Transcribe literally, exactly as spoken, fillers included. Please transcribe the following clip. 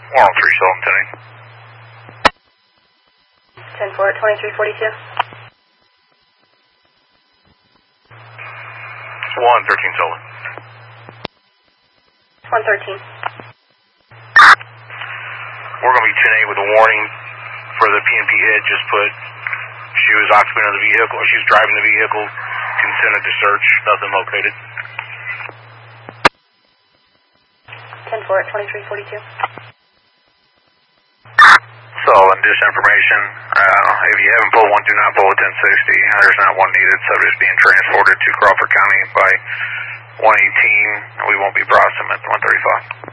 one oh three, Sullivan, ten eight. ten four at twenty-three forty-two. one thirteen, Sullivan. one thirteen. We're going to be ten eight with a warning for the P and P hit. Just put she was occupant of the vehicle, or she was driving the vehicle, consented to search, nothing located. ten four at twenty-three forty-two. Sullivan, just information. Uh, if you haven't pulled one, do not pull a ten sixty. There's not one needed. Subject is being transported to Crawford County by one eighteen. We won't be processing at one thirty-five.